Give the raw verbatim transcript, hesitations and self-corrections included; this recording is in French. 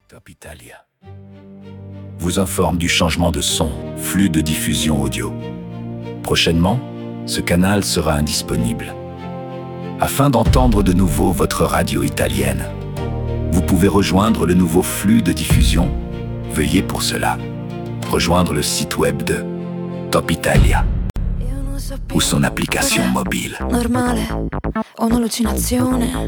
Top Italia vous informe du changement de son, flux de diffusion audio. Prochainement, ce canal sera indisponible. Afin d'entendre de nouveau votre radio italienne, vous pouvez rejoindre le nouveau flux de diffusion. Veuillez pour cela rejoindre le site web de Top Italia ou son application mobile. Normale, ho un'allucinazione.